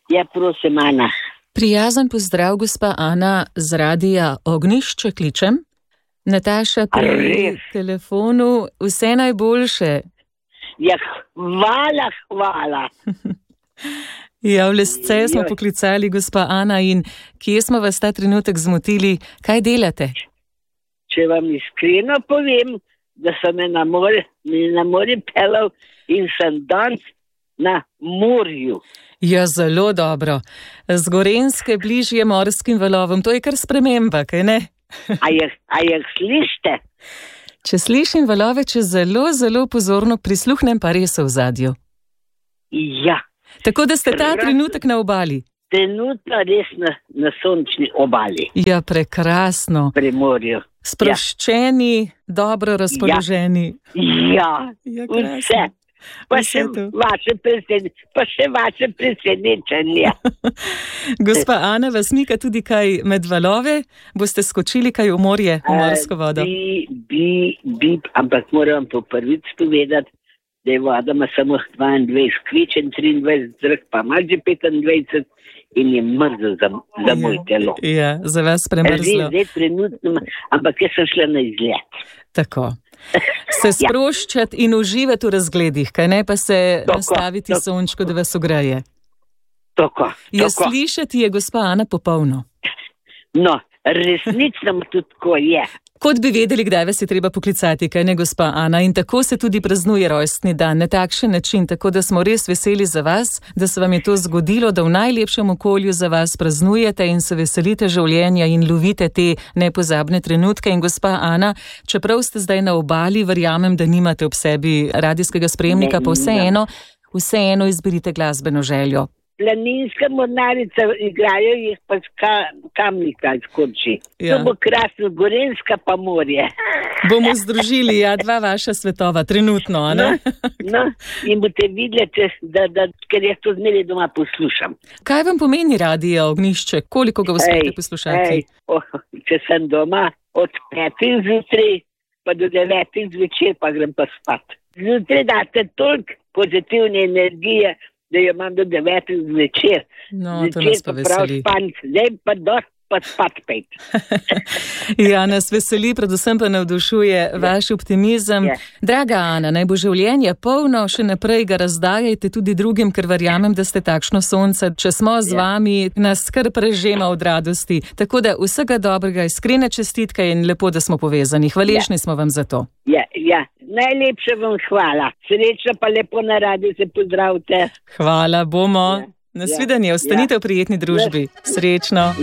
Ja, prosim, Ana. Prijazen pozdrav, gospa Ana, z radia Ognjišče kličem. Nataša pri telefonu, vse najboljše. Ja, hvala. Ja, v Lesce smo poklicali, gospa Ana, in kje smo vas ta trenutek zmotili? Kaj delate? Če vam iskreno povem, da sem me na morje pelal in sem danes na morju. Ja, zelo dobro. Z Gorenjske bližje morskim valovom, to je kar sprememba, kaj ne? A jih slišite? Če slišim valove, če zelo pozorno prisluhnem, pa res v zadju. Ja. Tako da ste ta trenutek na obali. Trenutno res na sončni obali. Ja, prekrasno. Pri morju. Sproščeni, dobro razpoloženi. Ja, vse. Pa še vaše presenečenje. Gospa Ana, vas mika tudi kaj med valove? Boste skočili kaj v morje, v morsko vodo? Ampak moram po prvič povedati, da je voda ima samo 22 kvičen, 23 zrak, pa ima že 25 in je mrzlo za moj telo. Ja, za vas premrzlo. Zdaj trenutno, ampak jaz sem šla na izlet. Tako. Se sproščati in uživati v razgledih, kaj ne pa se nastaviti sončko, da vas ogreje. Tako. Ja, slišati je gospa Ana popolno. No, resnično tudi tako je. Kot bi vedeli, kdaj vas je treba poklicati, kaj ne, gospa Ana, in tako se tudi praznuje rojstni dan, na takšen način, tako da smo res veseli za vas, da se vam je to zgodilo, da v najlepšem okolju za vas praznujete in se veselite življenja in lovite te nepozabne trenutke. In gospa Ana, čeprav ste zdaj na obali, verjamem, da nimate ob sebi radijskega sprejemnika, pa vseeno izberite glasbeno željo. Planinska mornarica igrajo jih pa Kamnika skoči. Ja. To bo krasno, Gorenjska pa morje. Bomo združili, dva vaša svetova, trenutno, a ne? No, in boste videli, ker jaz to zmeraj doma poslušam. Kaj vam pomeni radio Ognjišče? Koliko ga uspete poslušati? Če sem doma od 5 zjutraj pa do 9 zvečer, pa grem pa spat. Zjutraj date toliko pozitivne energije, da jo imam do 9 zvečer. No, to nas pa veseli. Zdaj pa spat 5. Ja, nas veseli, predvsem pa navdušuje vaš optimizem. Draga Ana, naj bo življenje polno, še naprej ga razdajajte tudi drugim, ker verjamem, da ste takšno sonce. Če smo z vami, nas kar prežema od radosti. Tako da vsega dobrega, iskrene čestitke in lepo, da smo povezani. Hvaležni smo vam za to. Ja. Najlepša vam hvala. Srečno pa lepo na radiju, se pozdravite. Hvala, bomo. Nasvidenje, ostanite v prijetni družbi. Srečno.